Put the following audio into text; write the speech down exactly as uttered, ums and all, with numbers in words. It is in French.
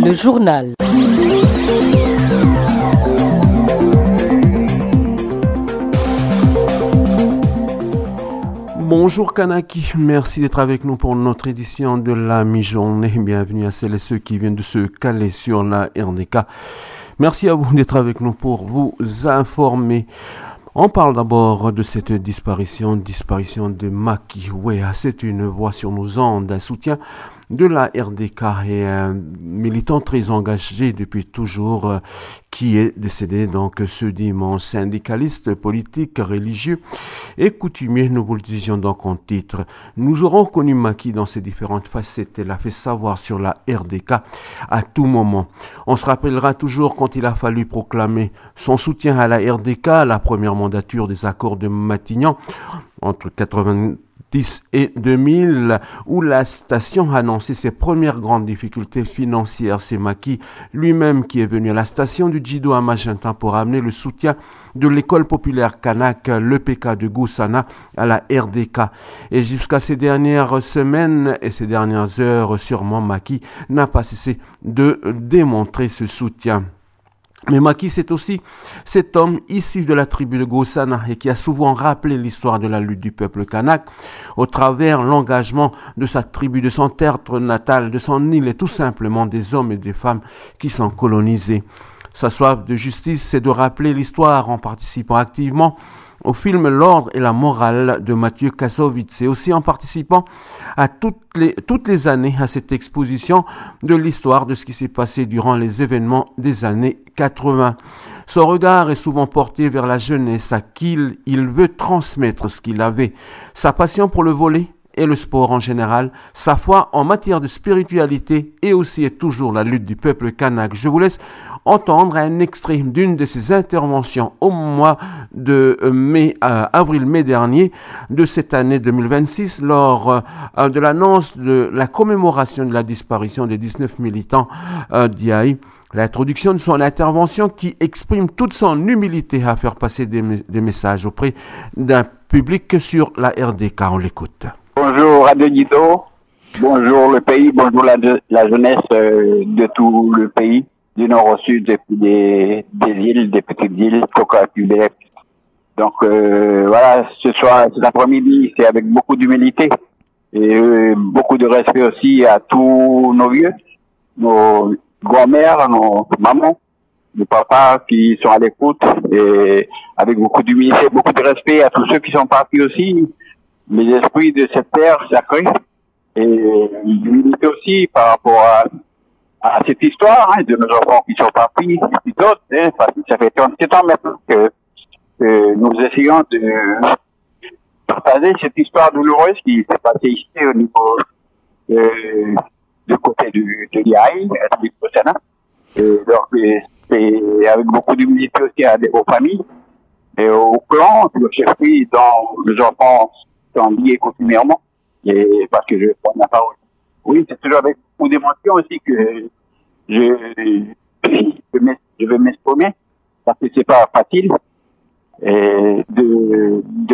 Le journal. Bonjour Kanaki, merci d'être avec nous pour notre édition de la mi-journée. Bienvenue à celles et ceux qui viennent de se caler sur la R D K. Merci à vous d'être avec nous pour vous informer. On parle d'abord de cette disparition, disparition de Macky Weah. C'est une voix sur nos ondes, un soutien de la R D K et un militant très engagé depuis toujours euh, qui est décédé donc ce dimanche. Syndicaliste, politique, religieux et coutumier, nous vous le disions donc en titre. Nous aurons connu Macky dans ses différentes facettes. Elle a fait savoir sur la R D K à tout moment. On se rappellera toujours quand il a fallu proclamer son soutien à la R D K, à la première mandature des accords de Matignon entre quatre-vingt-dix et deux mille, où la station a annoncé ses premières grandes difficultés financières. C'est Macky lui-même qui est venu à la station du Djido à Magenta pour amener le soutien de l'école populaire Kanak, l'E P K de Goussana, à la R D K. Et jusqu'à ces dernières semaines et ces dernières heures, sûrement Macky n'a pas cessé de démontrer ce soutien. Mais Macky, c'est aussi cet homme issu de la tribu de Goussana et qui a souvent rappelé l'histoire de la lutte du peuple kanak au travers l'engagement de sa tribu, de son tertre natal, de son île et tout simplement des hommes et des femmes qui sont colonisés. Sa soif de justice, c'est de rappeler l'histoire en participant activement au film L'ordre et la morale de Mathieu Kassovitz et aussi en participant à toutes les, toutes les années à cette exposition de l'histoire de ce qui s'est passé durant les événements des années quatre-vingts. Son regard est souvent porté vers la jeunesse à qui il, il veut transmettre ce qu'il avait, sa passion pour le volley et le sport en général, sa foi en matière de spiritualité et aussi et toujours la lutte du peuple kanak. Je vous laisse entendre un extrait d'une de ses interventions au mois de mai, euh, avril-mai dernier de cette année deux mille vingt-six lors euh, de l'annonce de la commémoration de la disparition des dix-neuf militants euh, d'I A I. L'introduction de son intervention qui exprime toute son humilité à faire passer des, des messages auprès d'un public sur la R D K. On l'écoute. Bonjour Radio Djido, bonjour le pays, bonjour la, la jeunesse euh, de tout le pays, du nord au sud, et puis des, des îles, des petites îles, Coca, Québec. Donc euh, voilà, ce soir, cet après-midi, c'est avec beaucoup d'humilité et euh, beaucoup de respect aussi à tous nos vieux, nos grand-mères, nos mamans, nos papas qui sont à l'écoute et avec beaucoup d'humilité, beaucoup de respect à tous ceux qui sont partis aussi. Les esprits de cette terre sacrée et l'humilité aussi par rapport à, à cette histoire hein, de nos enfants qui sont partis et puis d'autres, hein, parce que ça fait trente-sept ans maintenant que, que nous essayons de partager cette histoire douloureuse qui s'est passée ici au niveau de, du côté du, de l'I A I, du Sénat. Et donc c'est avec beaucoup d'humilité aussi à, aux familles et aux clans, aux chefferies dont les enfants sont liés continuellement, et parce que je prends la parole. Oui, c'est toujours avec beaucoup d'émotion aussi que je, je vais m'exprimer, parce que c'est pas facile, et de, de